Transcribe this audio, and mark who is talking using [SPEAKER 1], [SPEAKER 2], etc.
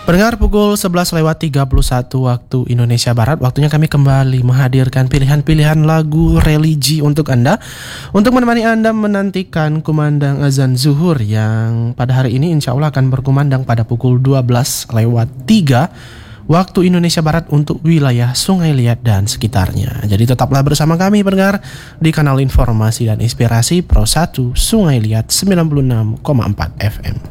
[SPEAKER 1] Pendengar, pukul 11:31 waktu Indonesia Barat. Waktunya kami kembali menghadirkan pilihan-pilihan lagu religi untuk Anda, untuk menemani Anda menantikan kumandang azan zuhur yang pada hari ini insya Allah akan berkumandang pada pukul 12:03 waktu Indonesia Barat untuk wilayah Sungai Liat dan sekitarnya. Jadi tetaplah bersama kami pendengar di kanal informasi dan inspirasi Pro 1 Sungai Liat 96,4 FM.